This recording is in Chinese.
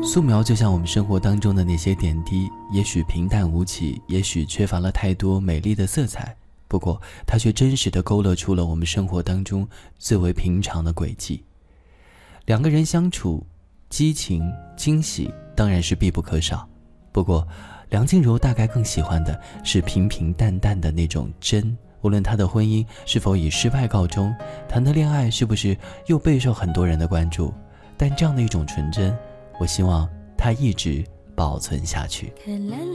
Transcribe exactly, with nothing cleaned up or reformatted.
素描就像我们生活当中的那些点滴，也许平淡无奇，也许缺乏了太多美丽的色彩，不过它却真实地勾勒出了我们生活当中最为平常的轨迹。两个人相处，激情惊喜当然是必不可少，不过梁静茹大概更喜欢的是平平淡淡的那种真。无论她的婚姻是否以失败告终，谈的恋爱是不是又备受很多人的关注，但这样的一种纯真，我希望它一直保存下去。